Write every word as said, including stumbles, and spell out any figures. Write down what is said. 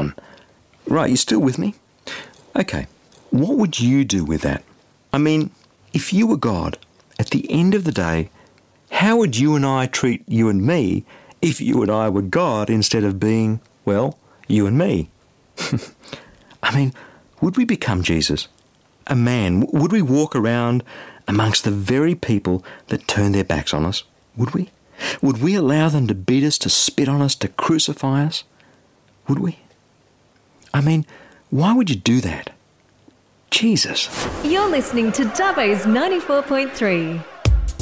on. Right, you still with me? Okay, what would you do with that? I mean, if you were God, at the end of the day, how would you and I treat you and me if you and I were God instead of being, well, you and me? I mean, would we become Jesus? A man? Would we walk around amongst the very people that turn their backs on us? Would we? Would we allow them to beat us, to spit on us, to crucify us? Would we? I mean, why would you do that? Jesus. You're listening to Dubbo's ninety-four point three.